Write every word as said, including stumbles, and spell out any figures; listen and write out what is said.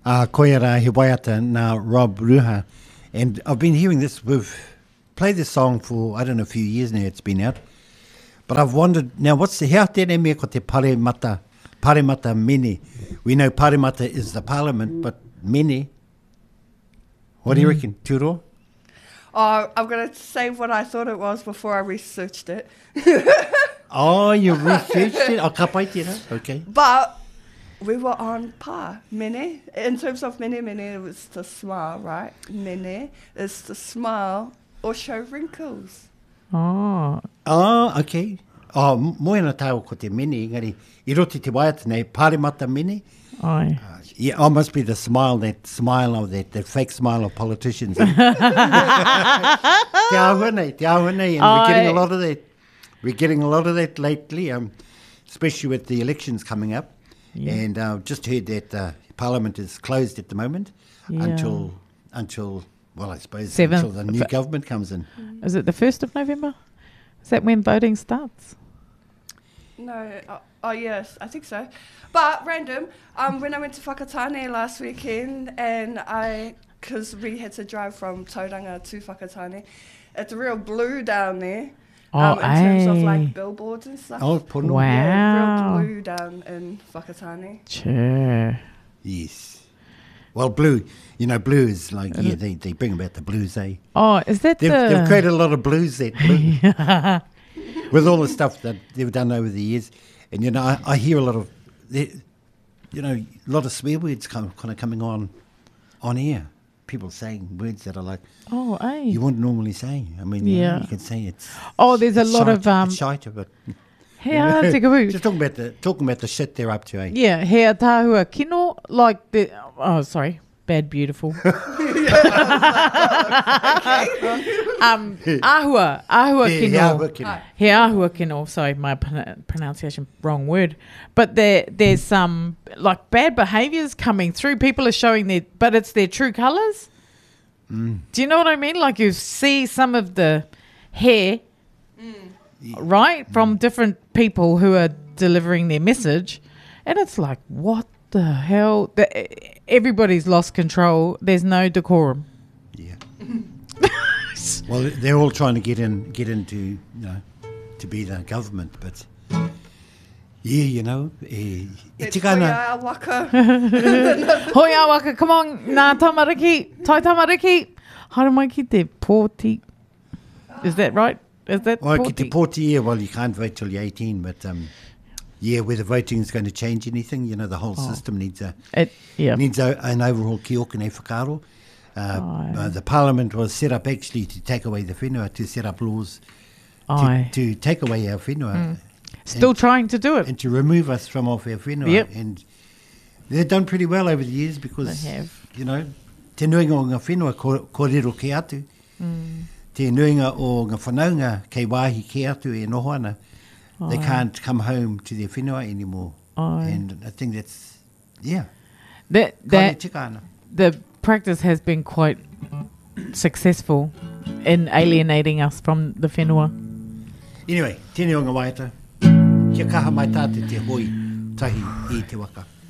Uh, koiara he waiata na Rob Ruha. And I've been hearing this, we've played this song for, I don't know, a few years now it's been out. But I've wondered, now what's the, hea tēnei mea ko te paremata, paremata mene? We know paremata is the parliament, but mene, what do you reckon, Turo? Oh, I'm going to say what I thought it was before I researched it. Oh, you researched it? Oh, ka pai tēnā, okay. But we were on par, mene. In terms of mene, mene, it was to smile, right? Mene is to smile or show wrinkles. Oh. Oh, okay. Oh, moena tau ko te mene, engari, I roti te waiata nei, paremata mene. Ai. Uh, yeah, oh, must be the smile, that smile of that, that fake smile of politicians. Te ahua nei, te ahua nei, and we're getting a lot of that. We're getting a lot of that lately, um, especially with the elections coming up. Yeah. And I've uh, just heard that uh, Parliament is closed at the moment Yeah. until, until well, I suppose Seventh. until the new But- government comes in. Is it the first of November? Is that when voting starts? No, oh, oh yes, I think so. But random, um, when I went to Whakatane last weekend and I, because we had to drive from Tauranga to Whakatane, it's real blue down there. Oh, um, in terms of aye. like billboards and stuff. Oh, pono. Wow. Yeah, real blue down in Whakatane. Sure. Yes. Well, blue, you know, blue is like, yeah, they, they bring about the blues, eh? Oh, is that They've, the... they've created a lot of blues, that blue, with all the stuff that they've done over the years. And, you know, I, I hear a lot of, the- you know, a lot of swear words kind of, kind of coming on on air. People saying words that are like, Oh, eh? you wouldn't normally say. I mean, you, know, Yeah. you can say it's... Oh, there's a it's lot shite, of... Um, it's shite, but... Hea tekapu. Just talking about the talking about the shit they're up to, eh? Yeah, hea tāhua kino, like the... Oh, sorry. Bad beautiful. um, ahua. Ahua He- he kino. ahua kino. He ahua kino. Sorry, my pron- pronunciation, wrong word. But there, there's some, like, bad behaviours coming through. People are showing their... But it's their true colours. Mm. Do you know what I mean? Like, you see some of the hair... right, from different people who are delivering their message, and it's like, what the hell? The, everybody's lost control. There's no decorum. Yeah. Well, they're all trying to get in, get into, you know, to be the government, but yeah, you know, eh, e It's tika ana- hoia waka. Hoi a waka, come on, nā tamariki, tai tamariki. Haere mai ki te pōti. Is that right? Is that Well, ki te pōti? pōti, yeah, well, you can't vote till you're eighteen, but um, yeah, whether voting is going to change anything, you know, the whole Oh. system needs a It, yeah. needs a, an overhaul ki oku nei whakaro. Uh, Aye. uh, the parliament was set up actually to take away the whenua, to set up laws to, Aye. to take away our whenua Still and, trying to do it. and to remove us from off our whenua. Yep. And they've done pretty well over the years because, They have. you know, te nuinga o ngā whenua ko, ko rero ke atu. Mm. Te nuinga o ngā whanaunga kei wāhi ke atu e noho ana. They Aye. can't come home to their whenua anymore. Aye. And I think that's, yeah, That, kaone that, tika ana. the practice has been quite successful in alienating us from the whenua. Anyway, tēnei o ngā waiata. Kia kaha mai tāte te hoi tahi i te waka.